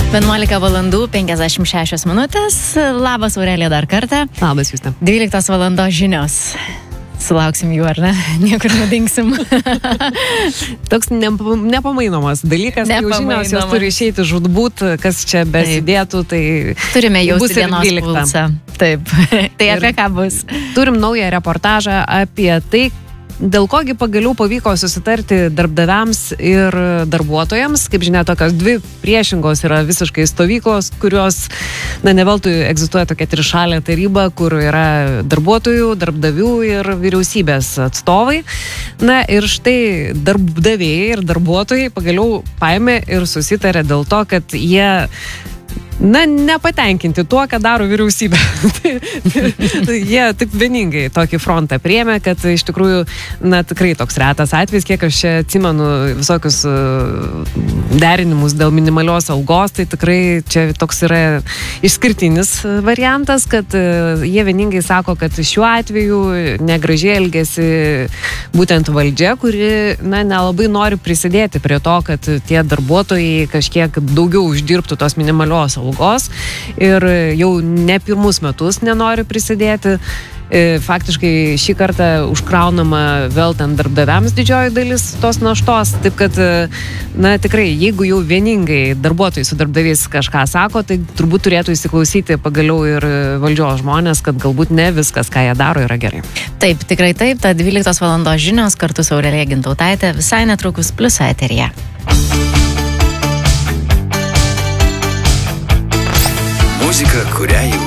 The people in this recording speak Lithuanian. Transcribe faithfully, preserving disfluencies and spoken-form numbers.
vienuolika valandų penkiasdešimt šešios minutės. Labas, Aurelija, dar kartą. Labas, Justė. dvyliktos valandos žinios. Sulauksim jų, ar ne? Niekur nedingsim. Toks nepa, nepamainomas dalykas, kai žinios jos turi išeiti žudbūt, kas čia besidėtų, tai turime jausti bus ir dienos dvyliktą. pulsą. Taip. Tai apie ką bus? Turim naują reportažą apie tai, dėl kogi pagaliau pavyko susitarti darbdaviams ir darbuotojams. Kaip žinia, tokios dvi priešingos yra visiškai stovyklos, kurios, na, ne veltui egzistuoja tokia trišalė taryba, kur yra darbuotojų, darbdavių ir vyriausybės atstovai. Na ir štai darbdaviai ir darbuotojai pagaliau paėmė ir susitarė dėl to, kad jie na, nepatenkinti tuo, ką daro vyriausybė. Jie taip vieningai tokį frontą priėmė, kad iš tikrųjų, na, tikrai toks retas atvejis, kiek aš čia atsimenu visokius derinimus dėl minimalios algos, tai tikrai čia toks yra išskirtinis variantas, kad jie vieningai sako, kad šiuo atveju negražiai elgėsi būtent valdžia, kuri, na, nelabai nori prisidėti prie to, kad tie darbuotojai kažkiek daugiau uždirbtų tos minimalios algos. algos ir jau ne pirmus metus nenori prisidėti. Faktiškai šį kartą užkraunama vėl ten darbdaviams didžioji dalis tos naštos. Taip kad, na, tikrai, jeigu jau vieningai darbuotojai su darbdaviais kažką sako, tai turbūt turėtų įsiklausyti pagaliau ir valdžios žmonės, kad galbūt ne viskas, ką jie daro, yra gerai. Taip, tikrai taip. Ta dvyliktos valandos žinios kartu su Aurelija Gintautaitė visai netrukus Plius eteryje. Muzika, kurią jau